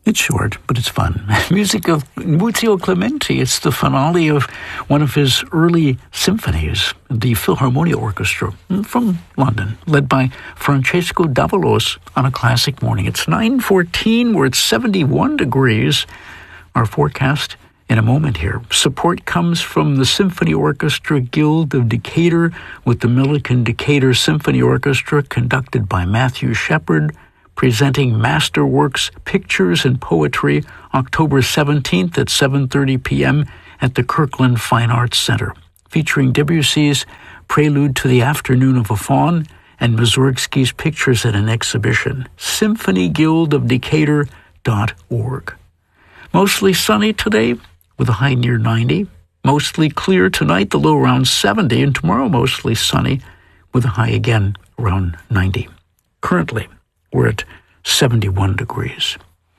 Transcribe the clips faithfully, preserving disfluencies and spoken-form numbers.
It's short, but it's fun. Music of Muzio Clementi. It's the finale of one of his early symphonies, the Philharmonia Orchestra from London, led by Francesco Davalos on a classic morning. It's nine fourteen. We're at seventy-one degrees. Our forecast in a moment here. Support comes from the Symphony Orchestra Guild of Decatur with the Millikan Decatur Symphony Orchestra, conducted by Matthew Shepard, presenting Masterworks Pictures and Poetry October seventeenth at seven thirty p.m. at the Kirkland Fine Arts Center, featuring Debussy's Prelude to the Afternoon of a Faun and Mussorgsky's Pictures at an Exhibition. symphony guild of decatur dot org. Mostly sunny today with a high near ninety. Mostly clear tonight, the low around seventy, and tomorrow mostly sunny with a high again around ninety. Currently, we're at seventy-one degrees.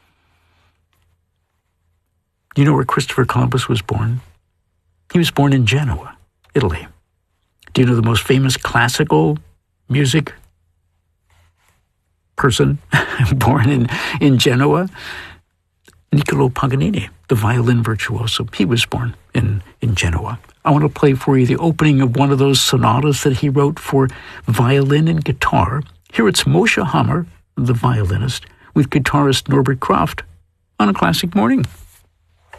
Do you know where Christopher Columbus was born? He was born in Genoa, Italy. Do you know the most famous classical music person born in, in Genoa? Niccolò Paganini, the violin virtuoso. He was born in, in Genoa. I want to play for you the opening of one of those sonatas that he wrote for violin and guitar. Here it's Moshe Hammer, the violinist, with guitarist Norbert Kraft on a classic morning.